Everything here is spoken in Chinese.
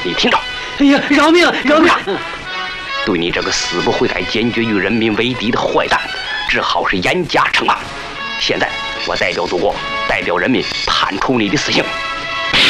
你听着。 哎呀，饶命！饶命！ 对你这个死不悔改、坚决与人民为敌的坏蛋，只好是严加惩罚。现在我代表祖国，代表人民判处你的死刑。